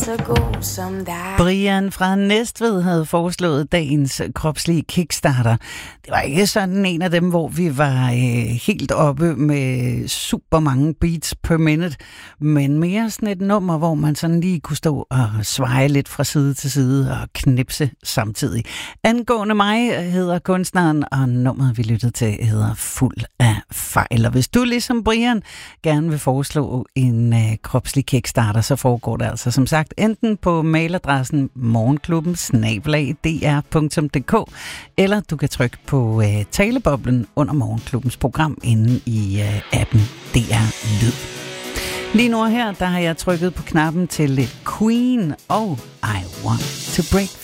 så god som dig. Brian fra Næstved havde foreslået dagens kropslige kickstarter. Det var ikke sådan en af dem, hvor vi var helt oppe med super mange beats per minute, men mere sådan et nummer, hvor man sådan lige kunne stå og sveje lidt fra side til side og knipse samtidig. Angående mig hedder kunstneren, og nummeret vi lyttede til hedder Fuld af fejl. Og hvis du ligesom Brian gerne vil foreslå en kropslig kickstarter, så foregår det altså som sagt enten på mailadressen morgenklubben@dr.dk, eller du kan trykke på taleboblen under Morgenklubbens program inde i appen DR Lyd. Lige nu her, der har jeg trykket på knappen til lidt Queen og I Want to Break